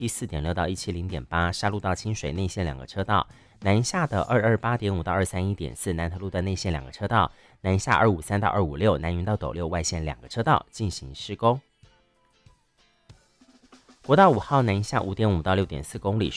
14.6到170.8，沙鹿到清水内线2个车道，南下的228.5到231.4，南投路的内线2个车道，南下253到256，南云到斗六外线2个车道进行施工。国道5号南下5.5到6.4公里，